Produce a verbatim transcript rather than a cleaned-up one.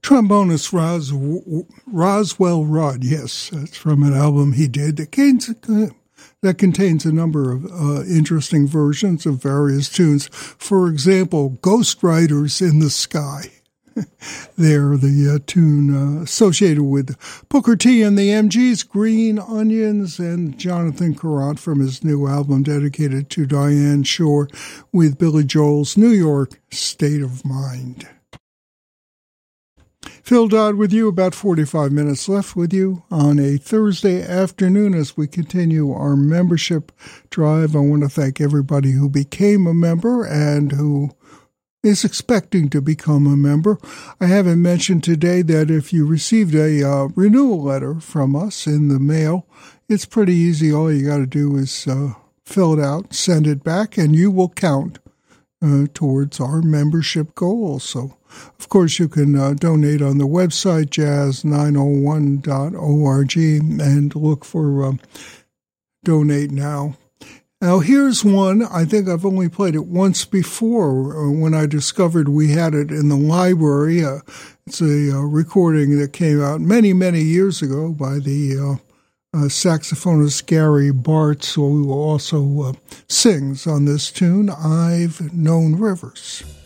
trombonist Ros, Roswell Rudd, yes, that's from an album he did that contains, that contains a number of uh, interesting versions of various tunes. For example, Ghost Riders in the Sky. They're the uh, tune uh, associated with Booker T and the M Gs, Green Onions, and Jonathan Carrant from his new album dedicated to Diane Shore with Billy Joel's New York State of Mind. Phil Dodd with you, about forty-five minutes left with you on a Thursday afternoon as we continue our membership drive. I want to thank everybody who became a member and who is expecting to become a member. I haven't mentioned today that if you received a uh, renewal letter from us in the mail, it's pretty easy. All you got to do is uh, fill it out, send it back, and you will count uh, towards our membership goal. So, of course, you can uh, donate on the website, jazz nine oh one dot org, and look for uh, Donate Now. Now, here's one. I think I've only played it once before when I discovered we had it in the library. Uh, it's a uh, recording that came out many, many years ago by the uh, uh, saxophonist Gary Bartz, who also uh, sings on this tune, I've Known Rivers.